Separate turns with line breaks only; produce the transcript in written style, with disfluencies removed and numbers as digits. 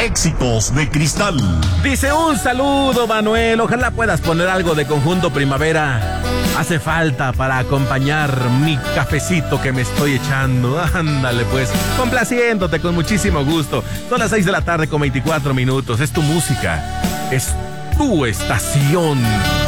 éxitos de Cristal.
Dice: un saludo, Manuel. Ojalá puedas poner algo de Conjunto Primavera. Hace falta para acompañar mi cafecito que me estoy echando. Ándale pues, complaciéndote con muchísimo gusto. Son las 6 de la tarde con 24 minutos. Es tu música, es tu estación.